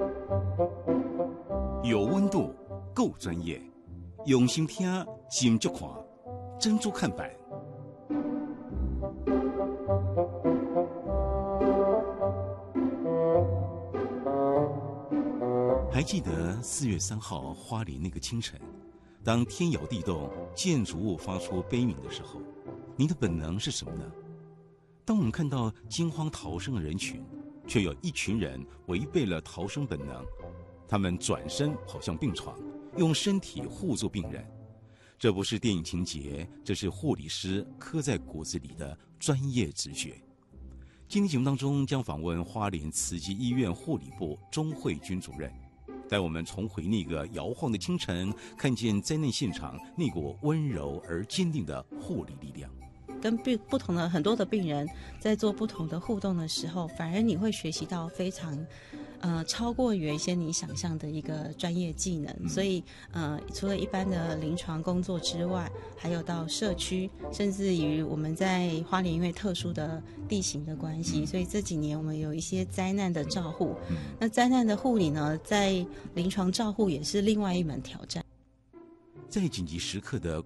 有温度，够专业，用心听，精就看，珍珠看板。还记得4月3号花莲那个清晨，当天摇地动，建筑物发出悲鸣的时候，您的本能是什么呢？当我们看到惊慌逃生的人群，却有一群人违背了逃生本能，他们转身跑向病床，用身体护住病人。这不是电影情节，这是护理师刻在骨子里的专业直觉。今天节目当中将访问花莲慈济医院护理部钟慧君主任，带我们重回那个摇晃的清晨，看见灾难现场那股温柔而坚定的护理力量。 跟不同的很多的病人在做不同的互动的时候，反而你会学习到非常超过原先你想象的一个专业技能。所以除了一般的临床工作之外，还有到社区，甚至于我们在花莲因为特殊的地形的关系，所以这几年我们有一些灾难的照护。那灾难的护理呢，在临床照护也是另外一门挑战。 在紧急时刻的